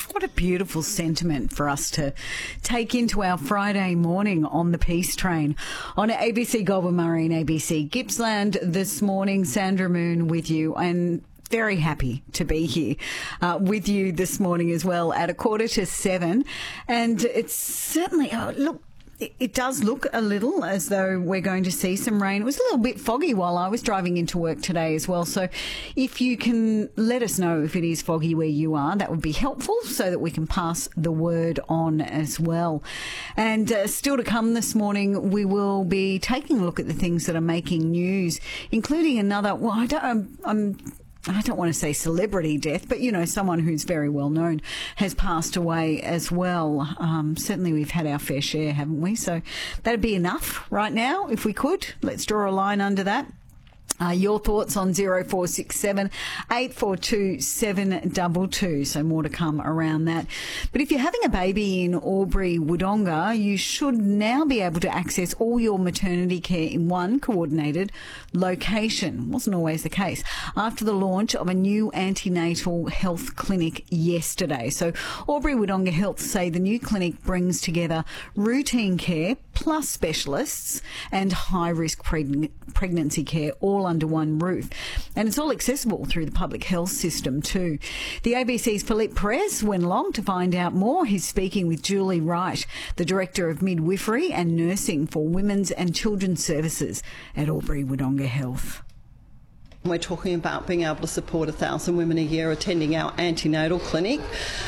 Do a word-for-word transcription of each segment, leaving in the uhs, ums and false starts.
What a beautiful sentiment for us to take into our Friday morning on the Peace Train. On A B C Goulburn Murray and A B C Gippsland this morning, Sandra Moon with you, and very happy to be here uh, with you this morning as well at a quarter to seven. And it's certainly, oh, look, it does look a little as though we're going to see some rain. It was a little bit foggy while I was driving into work today as well. So if you can let us know if it is foggy where you are, that would be helpful so that we can pass the word on as well. And uh, still to come this morning, we will be taking a look at the things that are making news, including another, well, I don't, I'm, I'm I don't want to say celebrity death, but, you know, someone who's very well known has passed away as well. Um, certainly we've had our fair share, haven't we? So that'd be enough right now. If we could, let's draw a line under that. Uh, your thoughts on zero four six seven, eight four two, seven two two. So more to come around that. But if you're having a baby in Albury Wodonga, you should now be able to access all your maternity care in one coordinated location. Wasn't always the case. After the launch of a new antenatal health clinic yesterday. So Albury Wodonga Health say the new clinic brings together routine care plus specialists and high-risk preg- pregnancy care all under one roof. And it's all accessible through the public health system too. The A B C's Philippe Perez went along to find out more. He's speaking with Julie Wright, the Director of Midwifery and Nursing for Women's and Children's Services at Albury Wodonga Health. We're talking about being able to support one thousand women a year attending our antenatal clinic.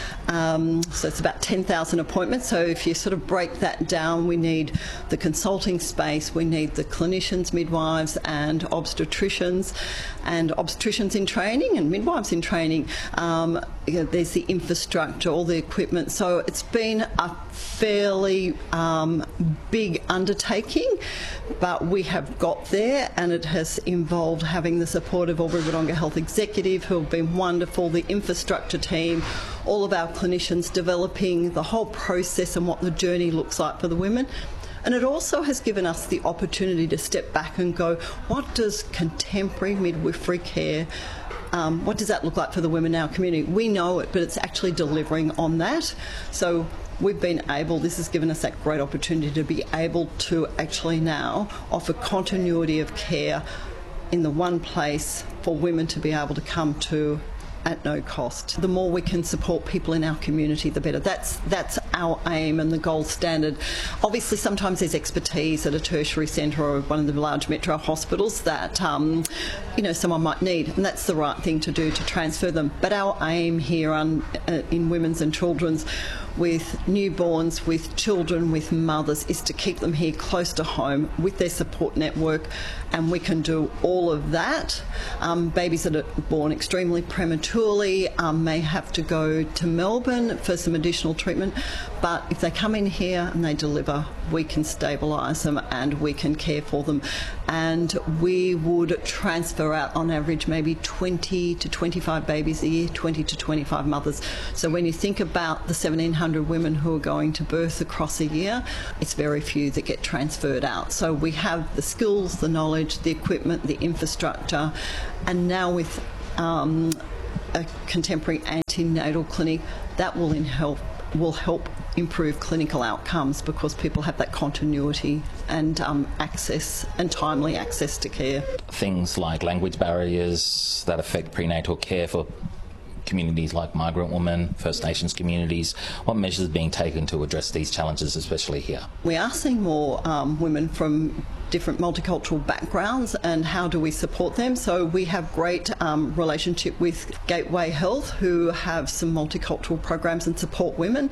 Um, so it's about ten thousand appointments. So if you sort of break that down, we need the consulting space, we need the clinicians, midwives and obstetricians, and obstetricians in training and midwives in training. Um, you know, there's the infrastructure, all the equipment. So it's been a fairly um, big undertaking, but we have got there, and it has involved having the support of Albury Wodonga Health Executive, who have been wonderful, the infrastructure team, all of our clinicians developing the whole process and what the journey looks like for the women. And it also has given us the opportunity to step back and go, what does contemporary midwifery care, um, what does that look like for the women in our community? We know it, but it's actually delivering on that. So we've been able, this has given us that great opportunity to be able to actually now offer continuity of care in the one place for women to be able to come to at no cost. The more we can support people in our community, the better. That's that's our aim and the gold standard. Obviously, sometimes there's expertise at a tertiary centre or one of the large metro hospitals that um, you know someone might need, and that's the right thing to do to transfer them. But our aim here on, uh, in women's and children's, with newborns, with children, with mothers, is to keep them here close to home with their support network, and we can do all of that. Um, babies that are born extremely prematurely um, may have to go to Melbourne for some additional treatment, but if they come in here and they deliver, we can stabilise them and we can care for them. And we would transfer out on average maybe twenty to twenty-five babies a year, twenty to twenty-five mothers. So when you think about the seventeen hundred women who are going to birth across a year, it's very few that get transferred out. So we have the skills, the knowledge, the equipment, the infrastructure, and now with um, a contemporary antenatal clinic, that will in help will help improve clinical outcomes because people have that continuity and um, access and timely access to care. Things like language barriers that affect prenatal care for communities like migrant women, First Nations communities. What measures are being taken to address these challenges, especially here? We are seeing more um, women from different multicultural backgrounds, and how do we support them? So we have great um, relationship with Gateway Health, who have some multicultural programs and support women.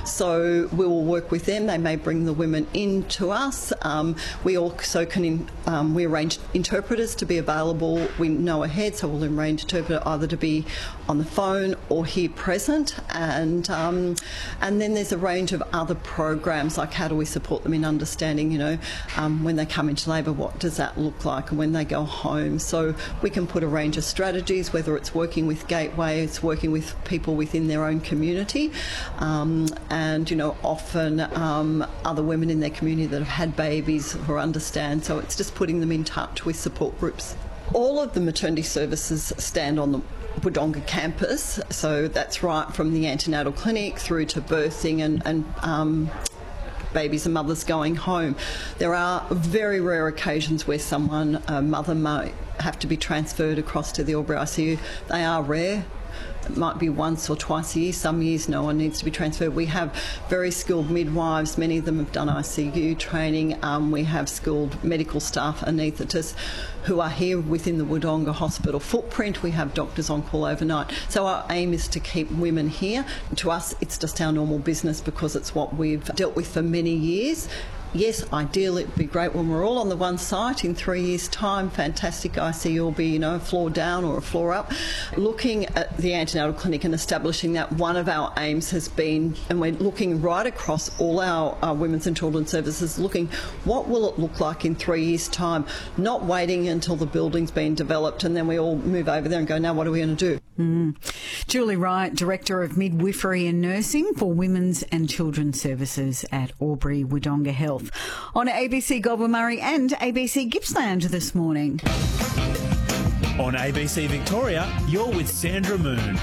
So we will work with them. They may bring the women in to us. Um, we also can in, um, we arrange interpreters to be available. We know ahead, so we'll arrange interpreter either to be on the phone or here present. And um, and then there's a range of other programs, like how do we support them in understanding, you know, um, when they come in to labour, what does that look like, and when they go home. So we can put a range of strategies, whether it's working with Gateway, it's working with people within their own community, um, and you know often um, other women in their community that have had babies who understand. So it's just putting them in touch with support groups. All of the maternity services stand on the Wodonga campus. So that's right from the antenatal clinic through to birthing and, and um, babies and mothers going home. There are very rare occasions where someone, a mother, might have to be transferred across to the Albury I C U. They are rare. It might be once or twice a year. Some years no one needs to be transferred. We have very skilled midwives. Many of them have done I C U training. Um, we have skilled medical staff, anaesthetists, who are here within the Wodonga Hospital footprint. We have doctors on call overnight. So our aim is to keep women here. To us, it's just our normal business because it's what we've dealt with for many years. Yes, ideally it'd be great when we're all on the one site in three years' time. Fantastic. I C U will be, you know, a floor down or a floor up. Looking at the antenatal clinic and establishing that, one of our aims has been, and we're looking right across all our, our women's and children's services, looking what will it look like in three years' time, not waiting until the building's been developed and then we all move over there and go, now what are we going to do? Mm. Julie Wright, Director of Midwifery and Nursing for Women's and Children's Services at Albury Wodonga Health. On A B C Goulburn Murray and A B C Gippsland this morning. On A B C Victoria, you're with Sandra Moon.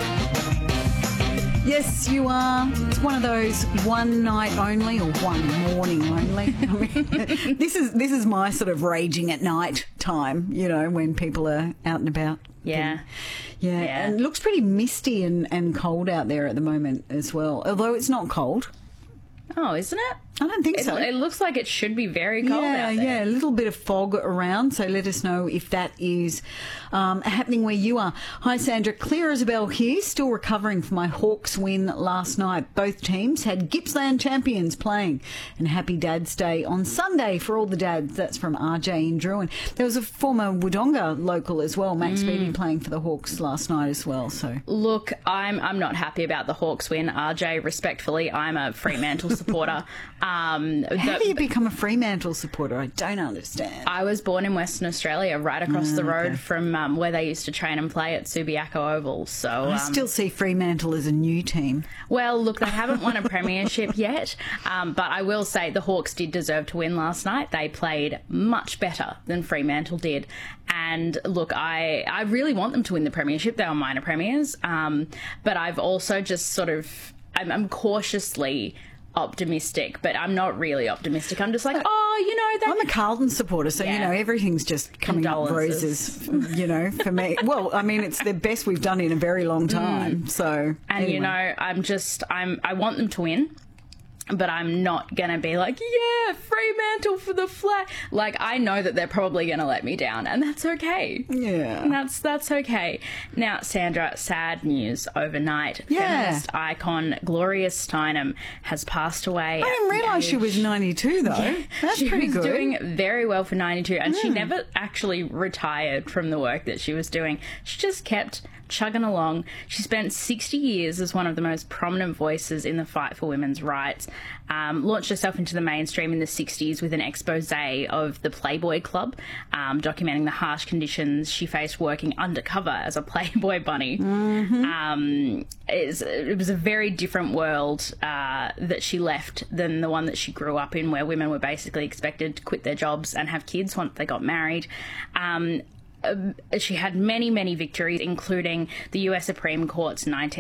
Yes, you are. It's one of those one night only or one morning only. I mean, this is this is my sort of raging at night time, you know, when people are out and about. Yeah. Yeah, yeah. And it looks pretty misty and, and cold out there at the moment as well, although it's not cold. Oh, isn't it? I don't think it, so. It looks like it should be very cold yeah, out there. Yeah, a little bit of fog around, so let us know if that is um, happening where you are. Hi, Sandra. Clear as a bell here, still recovering from my Hawks win last night. Both teams had Gippsland champions playing. And happy Dad's Day on Sunday for all the dads. That's from R J in Druin. There was a former Wodonga local as well, Max mm. Beattie, playing for the Hawks last night as well. So Look, I'm I'm not happy about the Hawks win. R J, respectfully, I'm a Fremantle supporter. Um, How the, do you become a Fremantle supporter? I don't understand. I was born in Western Australia, right across oh, the road okay. from um, where they used to train and play at Subiaco Oval. So I um, still see Fremantle as a new team. Well, look, they haven't won a premiership yet, um, but I will say the Hawks did deserve to win last night. They played much better than Fremantle did. And look, I, I really want them to win the premiership. They were minor premiers. Um, but I've also just sort of, I'm, I'm cautiously optimistic, but I'm not really optimistic. I'm just like, oh, you know, that. I'm a Carlton supporter, so, Yeah. you know, everything's just coming up roses, you know, for me. Well, I mean, it's the best we've done in a very long time, mm. so. And, anyway. you know, I'm just, I'm, I want them to win. But I'm not going to be like, yeah, Fremantle for the flag. Like, I know that they're probably going to let me down, and that's okay. Yeah. And that's that's okay. Now, Sandra, sad news overnight. Yeah. Feminist icon Gloria Steinem has passed away. I didn't realise she was ninety-two, though. Yeah, That's she pretty was good. doing very well for ninety-two, and Mm. she never actually retired from the work that she was doing. She just kept chugging along. She spent sixty years as one of the most prominent voices in the fight for women's rights. Um, launched herself into the mainstream in the sixties with an expose of the Playboy Club, um, documenting the harsh conditions she faced working undercover as a Playboy bunny. Mm-hmm. Um, it's, it was a very different world uh, that she left than the one that she grew up in, where women were basically expected to quit their jobs and have kids once they got married. Um, Uh, she had many, many victories, including the U S Supreme Court's nineteen